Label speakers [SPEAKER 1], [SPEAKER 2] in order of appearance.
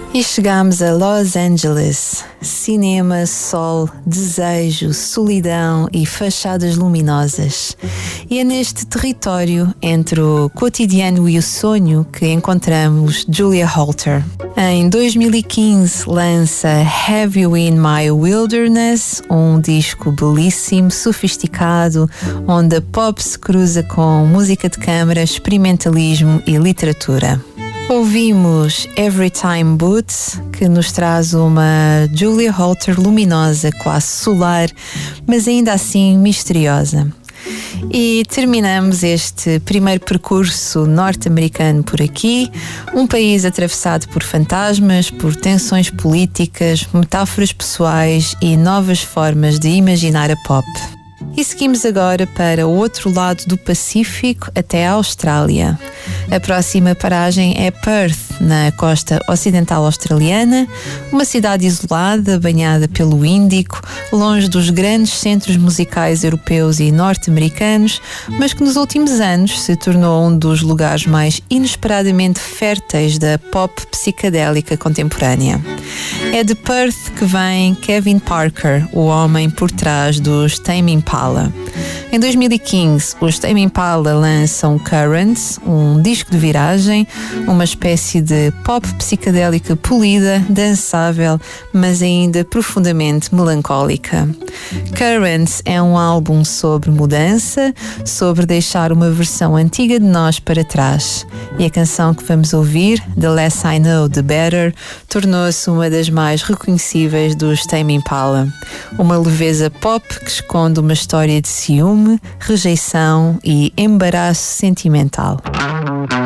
[SPEAKER 1] E chegamos a Los Angeles. Cinema, sol, desejo, solidão e fachadas luminosas. E é neste território, entre o cotidiano e o sonho, que encontramos Julia Holter. Em 2015 lança Have You In My Wilderness, um disco belíssimo, sofisticado, onde a pop se cruza com música de câmara, experimentalismo e literatura. Ouvimos Every Time Boots, que nos traz uma Julia Holter luminosa, quase solar, mas ainda assim misteriosa. E terminamos este primeiro percurso norte-americano por aqui, um país atravessado por fantasmas, por tensões políticas, metáforas pessoais e novas formas de imaginar a pop. E seguimos agora para o outro lado do Pacífico, até a Austrália. A próxima paragem é Perth, na costa ocidental australiana, uma cidade isolada, banhada pelo Índico, longe dos grandes centros musicais europeus e norte-americanos, mas que nos últimos anos se tornou um dos lugares mais inesperadamente férteis da pop psicadélica contemporânea. É de Perth que vem Kevin Parker, o homem por trás dos Tame Impala. Em 2015, os Tame Impala lançam Currents, um disco de viragem, uma espécie de pop psicadélica polida, dançável, mas ainda profundamente melancólica. Currents é um álbum sobre mudança, sobre deixar uma versão antiga de nós para trás. E a canção que vamos ouvir, The Less I Know, The Better, tornou-se uma das mais reconhecíveis dos Tame Impala. Uma leveza pop que esconde uma história de ciúme, rejeição e embaraço sentimental.